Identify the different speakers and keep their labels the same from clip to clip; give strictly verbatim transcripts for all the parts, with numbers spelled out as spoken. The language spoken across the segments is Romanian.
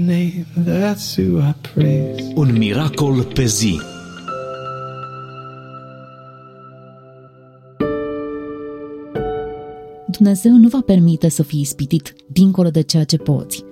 Speaker 1: Name, that's who I praise.
Speaker 2: Un miracol pe zi.
Speaker 3: Dumnezeu nu va permite să fii ispitit dincolo de ceea ce poți.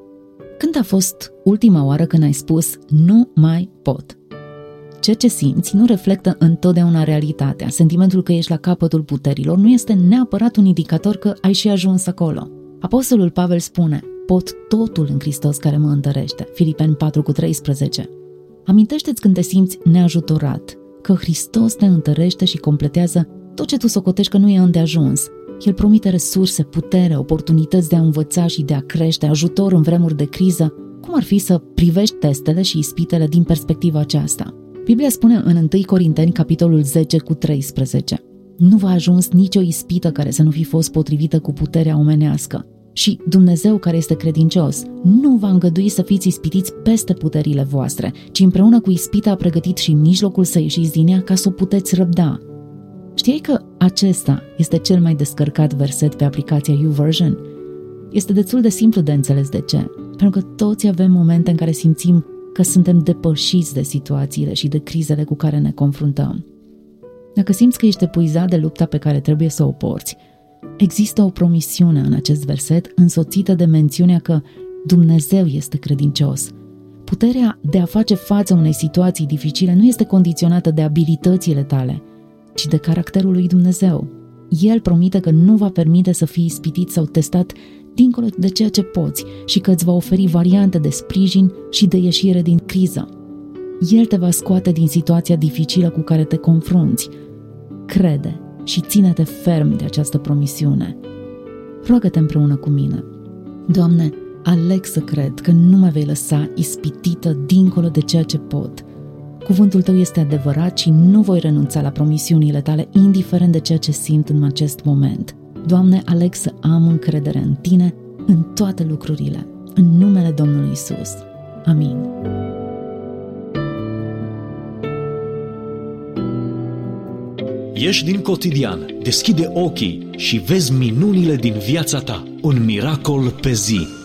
Speaker 3: Când a fost ultima oară când ai spus nu mai pot? Ceea ce simți nu reflectă întotdeauna realitatea. Sentimentul că ești la capătul puterilor nu este neapărat un indicator că ai și ajuns acolo. Apostolul Pavel spune: pot totul în Hristos care mă întărește. Filipeni patru cu treisprezece. Amintește-ți când te simți neajutorat că Hristos te întărește și completează tot ce tu socotești că nu e îndeajuns. El promite resurse, putere, oportunități de a învăța și de a crește, ajutor în vremuri de criză. Cum ar fi să privești testele și ispitele din perspectiva aceasta? Biblia spune în întâi Corinteni, capitolul zece cu treisprezece: nu v-a ajuns nicio ispită care să nu fi fost potrivită cu puterea omenească. Și Dumnezeu, care este credincios, nu va îngădui să fiți ispitiți peste puterile voastre, ci împreună cu ispita a pregătit și mijlocul să ieșiți din ea ca să o puteți răbda. Știai că acesta este cel mai descărcat verset pe aplicația YouVersion? Este destul de simplu de înțeles de ce. Pentru că toți avem momente în care simțim că suntem depășiți de situațiile și de crizele cu care ne confruntăm. Dacă simți că ești epuizat de lupta pe care trebuie să o porți, există o promisiune în acest verset însoțită de mențiunea că Dumnezeu este credincios. Puterea de a face față unei situații dificile nu este condiționată de abilitățile tale, ci de caracterul lui Dumnezeu. El promite că nu va permite să fii ispitit sau testat dincolo de ceea ce poți și că îți va oferi variante de sprijin și de ieșire din criză. El te va scoate din situația dificilă cu care te confrunți. Crede și ține-te ferm de această promisiune. Roagă-te împreună cu mine. Doamne, aleg să cred că nu mă vei lăsa ispitită dincolo de ceea ce pot. Cuvântul tău este adevărat și nu voi renunța la promisiunile tale, indiferent de ceea ce simt în acest moment. Doamne, aleg să am încredere în tine în toate lucrurile. În numele Domnului Iisus. Amin.
Speaker 2: Ieși din cotidian, deschide ochii și vezi minunile din viața ta. Un miracol pe zi.